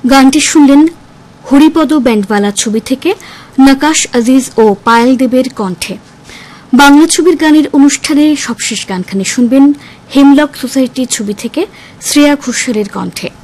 গানটি শুনলেন হরিপদ ব্যান্ডওয়ালা ছবি থেকে নকাশ আজিজ ও পায়েল দেবের কণ্ঠে। বাংলা ছবির গানের অনুষ্ঠানে সবশেষ গানখানি শুনবেন হেমলক সোসাইটি ছবি থেকে শ্রেয়া ঘোষালের কণ্ঠে।